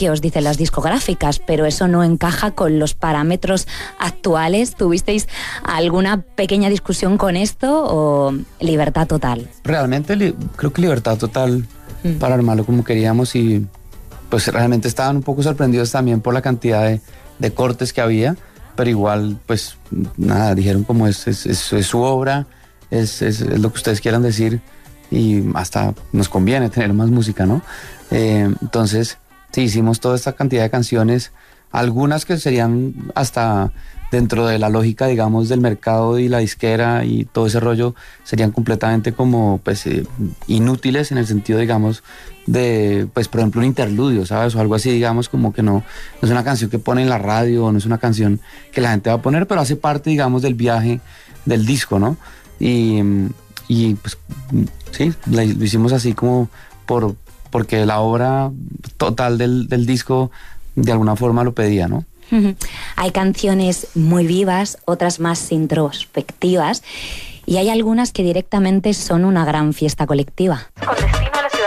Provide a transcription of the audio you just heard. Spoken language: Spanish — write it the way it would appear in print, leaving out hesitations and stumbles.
qué os dicen las discográficas, pero eso no encaja con los parámetros actuales. ¿Tuvisteis alguna pequeña discusión con esto o libertad total? Realmente creo que libertad total para armarlo como queríamos, y pues realmente estaban un poco sorprendidos también por la cantidad de cortes que había, pero igual pues nada, dijeron como es su obra, es lo que ustedes quieran decir, y hasta nos conviene tener más música, ¿no? Entonces sí, hicimos toda esta cantidad de canciones, algunas que serían hasta dentro de la lógica, digamos, del mercado y la disquera y todo ese rollo, serían completamente como, pues, inútiles en el sentido, digamos, de, pues, por ejemplo, un interludio, ¿sabes? O algo así, digamos, como que no es una canción que pone en la radio, no es una canción que la gente va a poner, pero hace parte, digamos, del viaje del disco, ¿no? Y pues, sí, lo hicimos así como porque la obra total del disco de alguna forma lo pedía, ¿no? Hay canciones muy vivas, otras más introspectivas, y hay algunas que directamente son una gran fiesta colectiva.